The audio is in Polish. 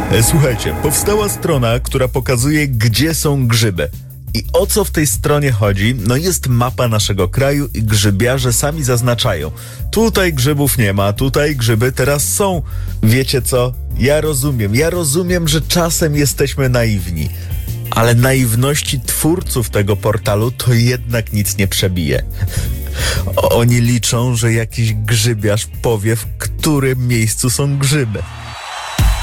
Słuchajcie, powstała strona, która pokazuje, gdzie są grzyby. I o co w tej stronie chodzi? No jest mapa naszego kraju i grzybiarze sami zaznaczają. Tutaj grzybów nie ma, tutaj grzyby teraz są. Wiecie co? Ja rozumiem, że czasem jesteśmy naiwni. Ale naiwności twórców tego portalu to jednak nic nie przebije. Oni liczą, że jakiś grzybiarz powie, w którym miejscu są grzyby.